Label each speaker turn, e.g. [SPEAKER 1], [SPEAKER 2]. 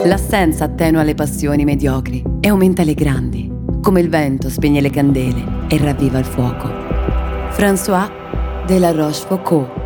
[SPEAKER 1] L'assenza attenua le passioni mediocri e aumenta le grandi, come il vento spegne le candele e ravviva il fuoco. François de La Rochefoucauld.